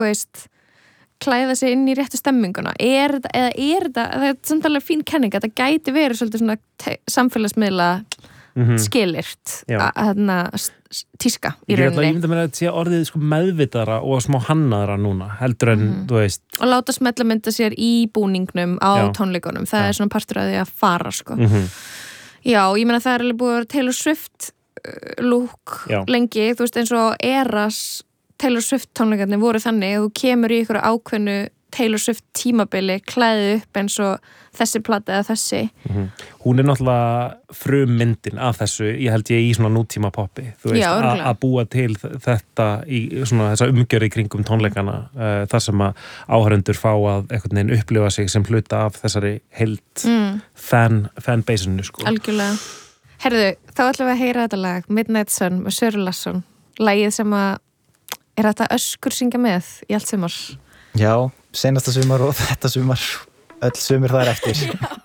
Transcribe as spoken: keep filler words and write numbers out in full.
þú veist, klæða sig inn í réttu stemminguna. Er þetta, eða er þetta, það er samtalið fín kenning, að þetta gæti verið svolítið svona te- samfélagsmiðla mm-hmm. skilirt, hérna tíska í rauninni. Ég myndi mér að sé orðið sko meðvitaðra og smá hannaðra núna, heldur en, mm. þú veist. Og láta smella mynda sér í búningnum á Já. tónleikunum, það Já. er svona partur af því að fara, sko. Mm-hmm. Já, ég meina það er alveg búið að vera Taylor Swift lúk lengi, þú veist, eins og Eras Taylor Swift tónleikarnir voru þannig að þú kemur í ykkur ákveðnu Taylor Swift tímabili, klæðið upp eins og þessi plata eða þessi. Mm-hmm. Hún er náttúrulega frummyndin af þessu, ég held ég í svona nútíma poppi, þú veist, að, að búa til þetta í svona þessa umgjörði kringum tónleikana, uh, þar sem að áhörundur fá að einhvern veginn upplifa sig sem hluta af þessari heild mm. fan, fanbase-inu, sko. Algjörlega. Herðu, þá ætlum við að heyra þetta lag, Midnight Sun með Söru Larsson, lagið sem að er þetta öskur syngja með í allt sumar? Já, seinasta sumar og þetta sumar, öll sumur það er eftir.